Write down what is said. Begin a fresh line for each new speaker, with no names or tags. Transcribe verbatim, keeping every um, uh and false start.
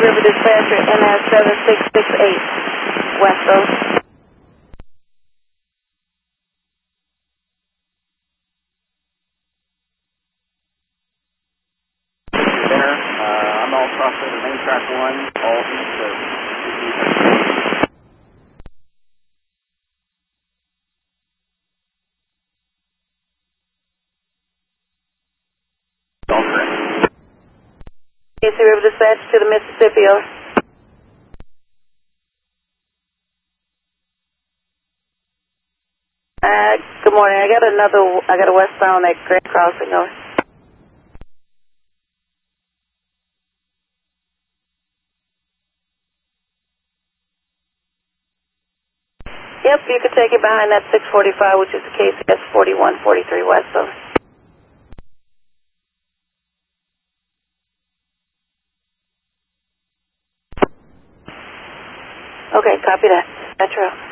River Dispatcher, N S seven six six eight, West Coast.
Center, uh, I'm all across the main track one, all east of all correct.
K C River Dispatch to the Mississippi, over. Uh, good morning. I got another, I got a westbound at Grand Crossing, over. Yep, you could take it behind that six forty-five, which is the K C S forty-one forty-three West, over. Okay, copy that. Metro.